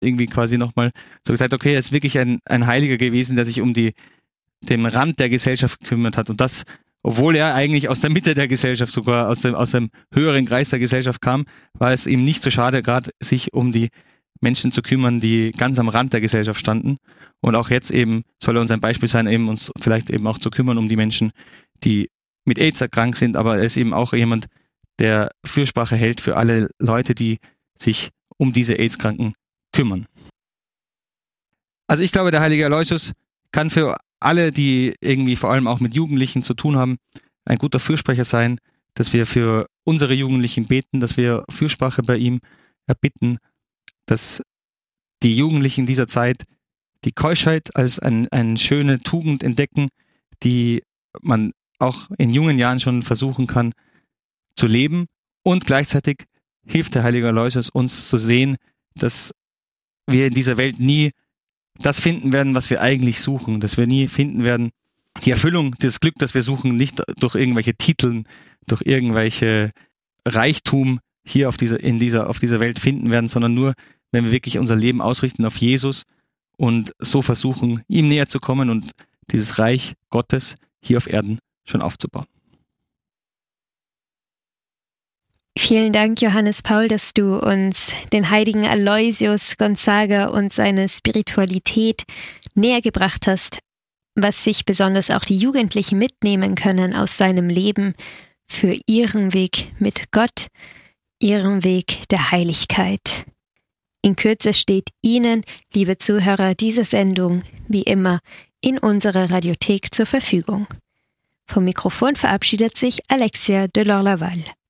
irgendwie quasi nochmal so gesagt, okay, er ist wirklich ein Heiliger gewesen, der sich um den Rand der Gesellschaft gekümmert hat. Und das, obwohl er eigentlich aus der Mitte der Gesellschaft, sogar aus dem höheren Kreis der Gesellschaft kam, war es ihm nicht so schade, gerade sich um die Menschen zu kümmern, die ganz am Rand der Gesellschaft standen. Und auch jetzt eben soll er uns ein Beispiel sein, eben uns vielleicht eben auch zu kümmern um die Menschen, die mit AIDS erkrankt sind, aber er ist eben auch jemand, der Fürsprache hält für alle Leute, die sich um diese AIDS-Kranken kümmern. Also ich glaube, der heilige Aloysius kann für alle, die irgendwie vor allem auch mit Jugendlichen zu tun haben, ein guter Fürsprecher sein, dass wir für unsere Jugendlichen beten, dass wir Fürsprache bei ihm erbitten, dass die Jugendlichen dieser Zeit die Keuschheit als eine schöne Tugend entdecken, die man auch in jungen Jahren schon versuchen kann zu leben. Und gleichzeitig hilft der heilige Aloysius uns zu sehen, dass wir in dieser Welt nie das finden werden, was wir eigentlich suchen, dass wir nie finden werden, die Erfüllung, das Glück, das wir suchen, nicht durch irgendwelche Titeln, durch irgendwelche Reichtum hier auf dieser Welt finden werden, sondern nur, wenn wir wirklich unser Leben ausrichten auf Jesus und so versuchen, ihm näher zu kommen und dieses Reich Gottes hier auf Erden schon aufzubauen. Vielen Dank, Johannes Paul, dass du uns den heiligen Aloysius Gonzaga und seine Spiritualität näher gebracht hast, was sich besonders auch die Jugendlichen mitnehmen können aus seinem Leben für ihren Weg mit Gott, ihren Weg der Heiligkeit. In Kürze steht Ihnen, liebe Zuhörer, diese Sendung wie immer in unserer Radiothek zur Verfügung. Vom Mikrofon verabschiedet sich Alexia de Lorlaval.